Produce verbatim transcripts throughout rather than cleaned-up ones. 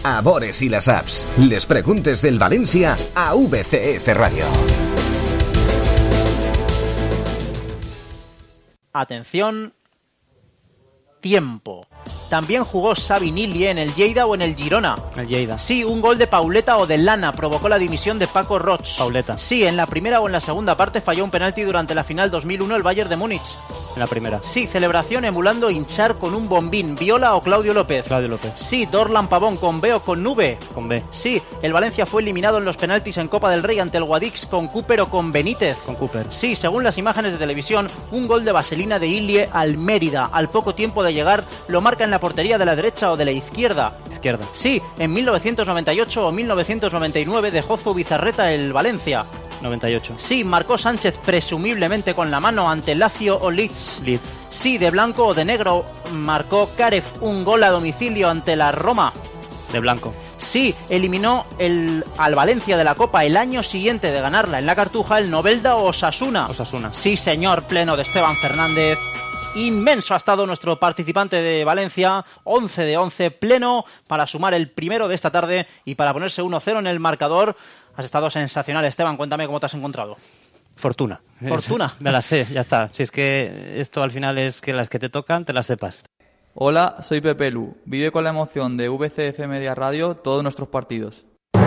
Amores y las apps. Les preguntes del Valencia a V C F Radio. Atención, tiempo. También jugó Xavi Nili en el Lleida o en el Girona. El Lleida. Sí, un gol de Pauleta o de Lana provocó la dimisión de Paco Roig. Pauleta. Sí, en la primera o en la segunda parte falló un penalti durante la final dos mil uno el Bayern de Múnich. En la primera. Sí, celebración emulando hinchar con un bombín. Viola o Claudio López. Claudio López. Sí, Dorlan Pavón con B o con Nube. Con B. Sí, el Valencia fue eliminado en los penaltis en Copa del Rey ante el Guadix con Cooper o con Benítez. Con Cooper. Sí, según las imágenes de televisión, un gol de vaselina de Ilie al Mérida. Al poco tiempo de llegar, lo marca en la portería de la derecha o de la izquierda. Izquierda. Sí, en mil novecientos noventa y ocho o mil novecientos noventa y nueve dejó Zubizarreta el Valencia. noventa y ocho. Sí, marcó Sánchez presumiblemente con la mano ante Lazio o Leeds. Leeds. Sí, de blanco o de negro marcó Karev un gol a domicilio ante la Roma. De blanco. Sí, eliminó el, al Valencia de la Copa el año siguiente de ganarla en la Cartuja el Novelda o Osasuna. Osasuna. Sí, señor, pleno de Esteban Fernández. Inmenso ha estado nuestro participante de Valencia, once de once, pleno para sumar el primero de esta tarde y para ponerse uno cero en el marcador. Has estado sensacional, Esteban, cuéntame cómo te has encontrado. Fortuna. Fortuna. Me la sé, ya está. Si es que esto al final es que las que te tocan te las sepas. Hola, soy Pepe Lu. Vive con la emoción de V C F Media Radio todos nuestros partidos.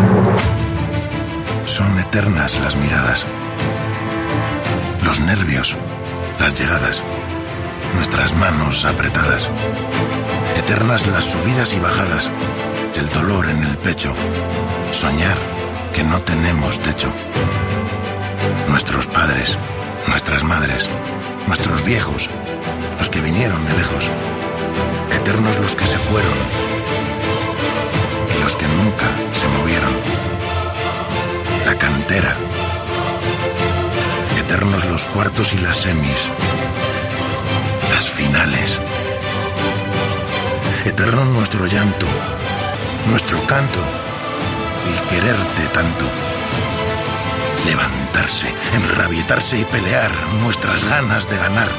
Son eternas las miradas, los nervios, las llegadas, nuestras manos apretadas, eternas las subidas y bajadas, el dolor en el pecho, soñar que no tenemos techo. Nuestros padres, nuestras madres, nuestros viejos, los que vinieron de lejos, eternos los que se fueron y los que nunca se movieron. La cantera, eternos los cuartos y las semis, las finales, eterno nuestro llanto, nuestro canto y quererte tanto. Levantarse, enrabietarse y pelear, nuestras ganas de ganar.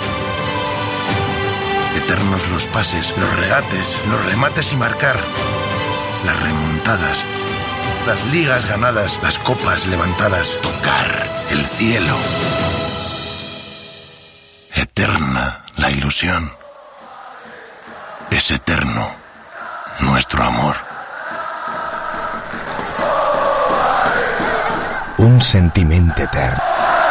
Eternos los pases, los regates, los remates y marcar, las remontadas, las ligas ganadas, las copas levantadas, tocar el cielo. Eterna la ilusión. Es eterno nuestro amor. Un sentiment etern.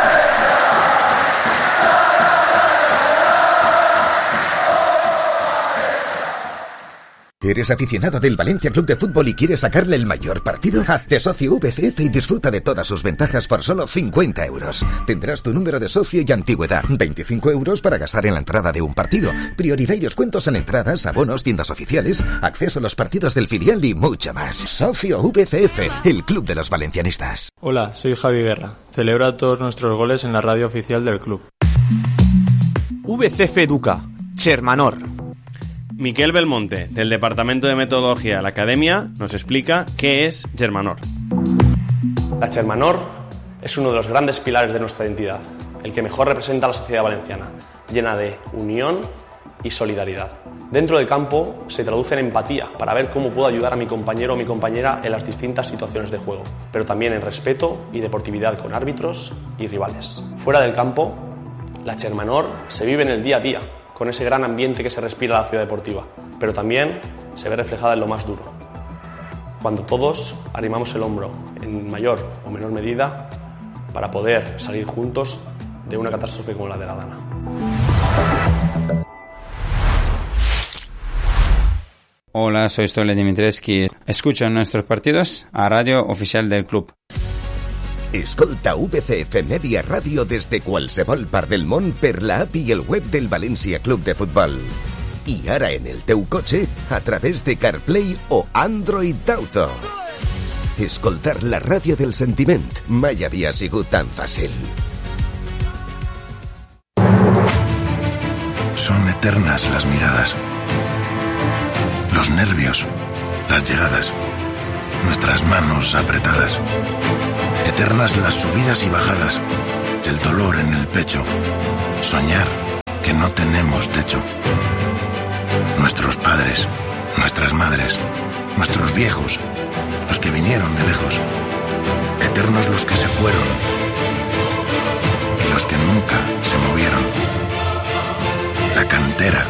¿Eres aficionado del Valencia Club de Fútbol y quieres sacarle el mayor partido? Hazte socio V C F y disfruta de todas sus ventajas por solo cincuenta euros. Tendrás tu número de socio y antigüedad. veinticinco euros para gastar en la entrada de un partido. Prioridad y descuentos en entradas, abonos, tiendas oficiales, acceso a los partidos del filial y mucho más. Socio V C F, el club de los valencianistas. Hola, soy Javi Guerra. Celebra todos nuestros goles en la radio oficial del club. V C F Educa, Chermanor. Miquel Belmonte, del Departamento de Metodología de la Academia, nos explica qué es Chermanor. La Chermanor es uno de los grandes pilares de nuestra identidad, el que mejor representa a la sociedad valenciana, llena de unión y solidaridad. Dentro del campo se traduce en empatía para ver cómo puedo ayudar a mi compañero o mi compañera en las distintas situaciones de juego, pero también en respeto y deportividad con árbitros y rivales. Fuera del campo, la Chermanor se vive en el día a día, con ese gran ambiente que se respira en la ciudad deportiva, pero también se ve reflejada en lo más duro, cuando todos arrimamos el hombro en mayor o menor medida para poder salir juntos de una catástrofe como la de la Dana. Hola, soy Stole Dimitrescu. Escucha nuestros partidos a radio oficial del club. Escolta V C F Media Radio desde qualsevol part del món per la app i el web del València Club de Futbol. I ara en el teu cotxe a través de CarPlay o Android Auto. Escoltar la ràdio del sentiment mai havia sigut tan fàcil. Son eternas las miradas, los nervios, las llegadas, nuestras manos apretadas, eternas las subidas y bajadas, el dolor en el pecho, soñar que no tenemos techo. Nuestros padres, nuestras madres, nuestros viejos, los que vinieron de lejos, eternos los que se fueron y los que nunca se movieron. La cantera,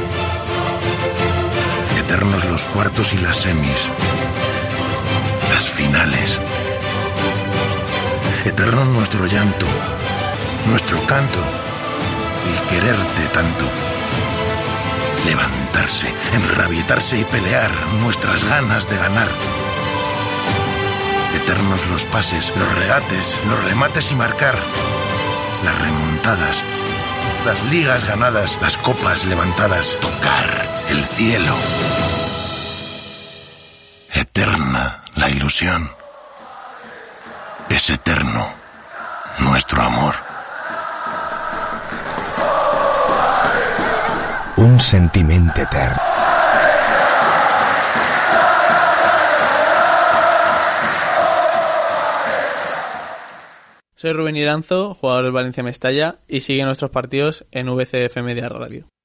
eternos los cuartos y las semis, las finales. Eterno nuestro llanto, nuestro canto y quererte tanto. Levantarse, enrabietarse y pelear, nuestras ganas de ganar. Eternos los pases, los regates, los remates y marcar. Las remontadas, las ligas ganadas, las copas levantadas. Tocar el cielo. Eterna la ilusión. Es eterno nuestro amor. Un sentiment etern. Soy Rubén Iranzo, jugador del Valencia Mestalla, y sigue nuestros partidos en V C F Media Radio.